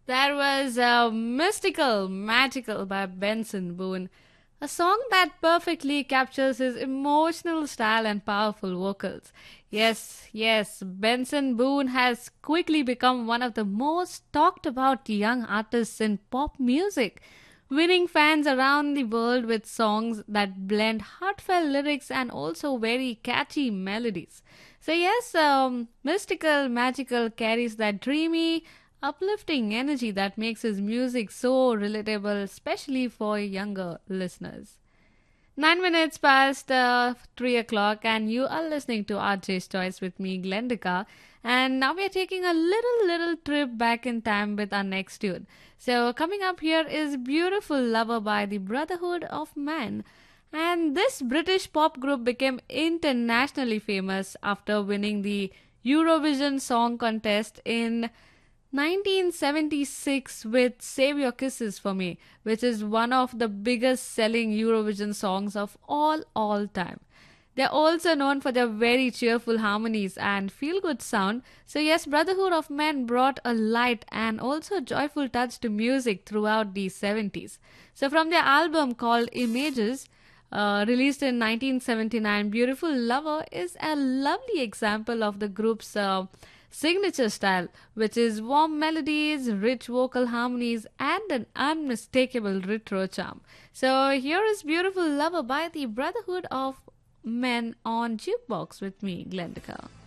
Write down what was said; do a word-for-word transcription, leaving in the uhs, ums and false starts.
That was uh, Mystical, Magical by Benson Boone. A song that perfectly captures his emotional style and powerful vocals. Yes, yes, Benson Boone has quickly become one of the most talked about young artists in pop music, winning fans around the world with songs that blend heartfelt lyrics and also very catchy melodies. So, yes, um, Mystical, Magical carries that dreamy, uplifting energy that makes his music so relatable, especially for younger listeners. Nine minutes past uh, three o'clock, and you are listening to R J's Choice with me, Glendika. And now we are taking a little, little trip back in time with our next tune. So, coming up here is Beautiful Lover by the Brotherhood of Man. And this British pop group became internationally famous after winning the Eurovision Song Contest in nineteen seventy-six with Save Your Kisses for Me, which is one of the biggest selling Eurovision songs of all all time. They're also known for their very cheerful harmonies and feel good sound. So, yes, Brotherhood of Men brought a light and also joyful touch to music throughout the seventies. So, from their album called Images, uh, released in nineteen seventy-nine, Beautiful Lover is a lovely example of the group's uh, signature style, which is warm melodies, rich vocal harmonies, and an unmistakable retro charm. So, here is Beautiful Lover by the Brotherhood of Men on Jukebox with me, Glendika.